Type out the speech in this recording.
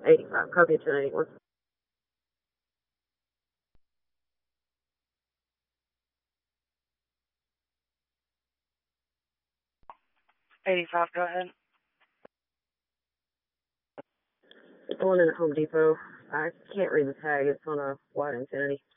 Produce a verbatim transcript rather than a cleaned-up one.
eighty-five. Copy ten eighty-one. eighty-five, go ahead. Pulling in at Home Depot. I can't read the tag. It's on a white Infiniti.